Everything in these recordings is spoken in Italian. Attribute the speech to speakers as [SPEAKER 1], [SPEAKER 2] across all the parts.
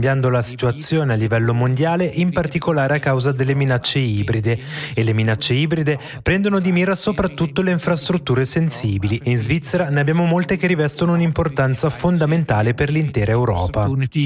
[SPEAKER 1] cambiando la situazione a livello mondiale, in particolare a causa delle minacce ibride. E le minacce ibride prendono di mira soprattutto le infrastrutture sensibili. E in Svizzera ne abbiamo molte che rivestono un'importanza fondamentale per l'intera Europa.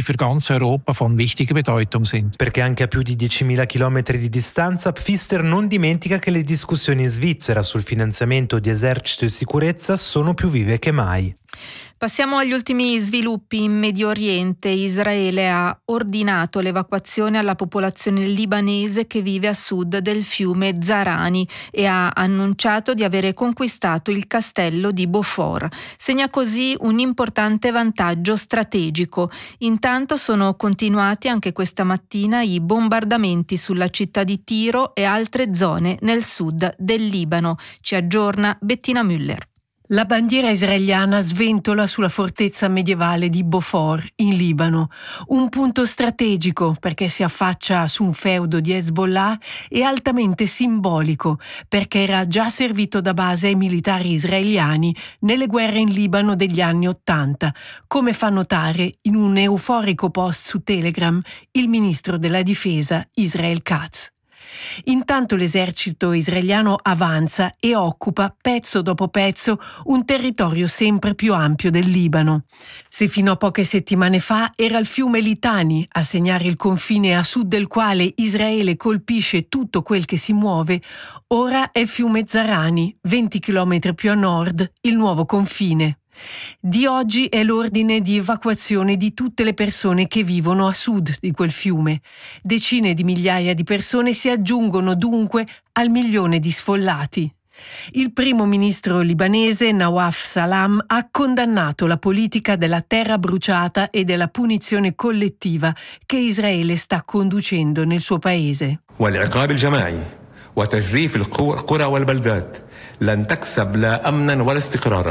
[SPEAKER 1] Perché anche a più di 10.000 chilometri di distanza, Pfister non dimentica che le discussioni in Svizzera sul finanziamento di esercito e sicurezza sono più vive che mai.
[SPEAKER 2] Passiamo agli ultimi sviluppi in Medio Oriente. Israele ha ordinato l'evacuazione alla popolazione libanese che vive a sud del fiume Zarani e ha annunciato di avere conquistato il castello di Beaufort. Segna così un importante vantaggio strategico. Intanto sono continuati anche questa mattina i bombardamenti sulla città di Tiro e altre zone nel sud del Libano. Ci aggiorna Bettina Müller.
[SPEAKER 3] La bandiera israeliana sventola sulla fortezza medievale di Beaufort, in Libano. Un punto strategico perché si affaccia su un feudo di Hezbollah e altamente simbolico perché era già servito da base ai militari israeliani nelle guerre in Libano degli anni '80, come fa notare in un euforico post su Telegram il ministro della difesa Israel Katz. Intanto l'esercito israeliano avanza e occupa pezzo dopo pezzo un territorio sempre più ampio del Libano. Se fino a poche settimane fa era il fiume Litani a segnare il confine a sud del quale Israele colpisce tutto quel che si muove, ora è il fiume Zarani, 20 km più a nord, il nuovo confine. Di oggi è l'ordine di evacuazione di tutte le persone che vivono a sud di quel fiume. Decine di migliaia di persone si aggiungono dunque al 1 milione di sfollati. Il primo ministro libanese Nawaf Salam ha condannato la politica della terra bruciata e della punizione collettiva che Israele sta conducendo nel suo paese.
[SPEAKER 4] والعقاب الجماعي وتجريف القرى والبلدات لن تكسب لا أمنا ولا استقرارا.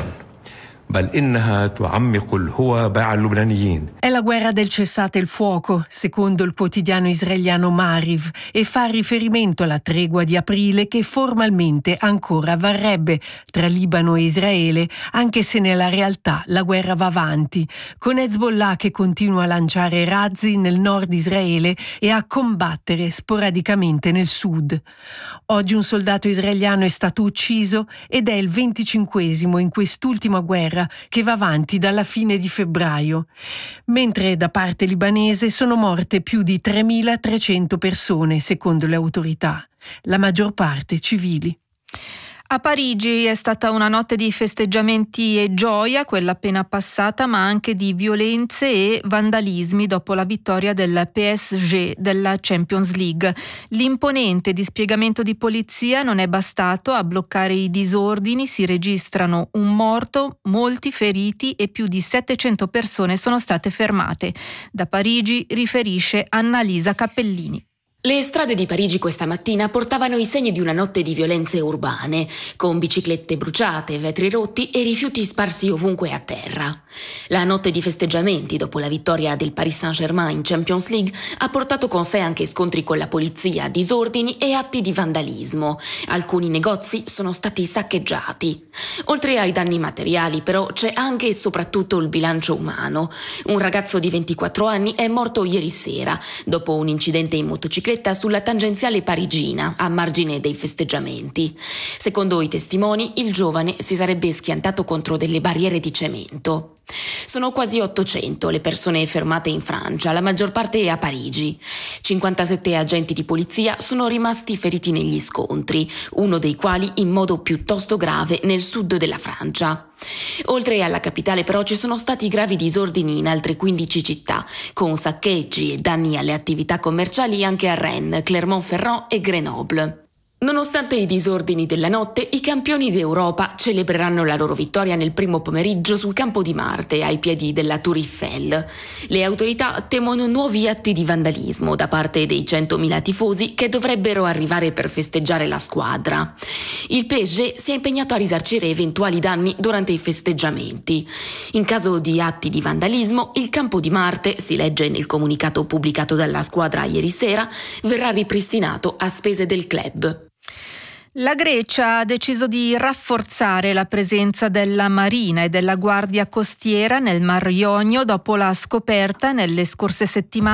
[SPEAKER 3] È la guerra del cessate il fuoco, secondo il quotidiano israeliano Maariv, e fa riferimento alla tregua di aprile che formalmente ancora varrebbe tra Libano e Israele, anche se nella realtà la guerra va avanti, con Hezbollah che continua a lanciare razzi nel nord Israele e a combattere sporadicamente nel sud. Oggi un soldato israeliano è stato ucciso ed è il 25esimo in quest'ultima guerra che va avanti dalla fine di febbraio, mentre da parte libanese sono morte più di 3.300 persone, secondo le autorità, la maggior parte civili.
[SPEAKER 2] A Parigi è stata una notte di festeggiamenti e gioia, quella appena passata, ma anche di violenze e vandalismi dopo la vittoria del PSG della Champions League. L'imponente dispiegamento di polizia non è bastato a bloccare i disordini, si registrano un morto, molti feriti e più di 700 persone sono state fermate. Da Parigi riferisce Annalisa Cappellini.
[SPEAKER 5] Le strade di Parigi questa mattina portavano i segni di una notte di violenze urbane, con biciclette bruciate, vetri rotti e rifiuti sparsi ovunque a terra. La notte di festeggiamenti dopo la vittoria del Paris Saint-Germain in Champions League ha portato con sé anche scontri con la polizia, disordini e atti di vandalismo. Alcuni negozi sono stati saccheggiati. Oltre ai danni materiali, però, c'è anche e soprattutto il bilancio umano. Un ragazzo di 24 anni è morto ieri sera dopo un incidente in motocicletta sulla tangenziale parigina, a margine dei festeggiamenti. Secondo i testimoni, il giovane si sarebbe schiantato contro delle barriere di cemento. Sono quasi 800 le persone fermate in Francia, la maggior parte a Parigi. 57 agenti di polizia sono rimasti feriti negli scontri, uno dei quali in modo piuttosto grave nel sud della Francia. Oltre alla capitale però ci sono stati gravi disordini in altre 15 città, con saccheggi e danni alle attività commerciali anche a Rennes, Clermont-Ferrand e Grenoble. Nonostante i disordini della notte, i campioni d'Europa celebreranno la loro vittoria nel primo pomeriggio sul campo di Marte, ai piedi della Tour Eiffel. Le autorità temono nuovi atti di vandalismo da parte dei 100.000 tifosi che dovrebbero arrivare per festeggiare la squadra. Il PSG si è impegnato a risarcire eventuali danni durante i festeggiamenti. In caso di atti di vandalismo, il campo di Marte, si legge nel comunicato pubblicato dalla squadra ieri sera, verrà ripristinato a spese del club.
[SPEAKER 2] La Grecia ha deciso di rafforzare la presenza della Marina e della Guardia Costiera nel Mar Ionio dopo la scoperta nelle scorse settimane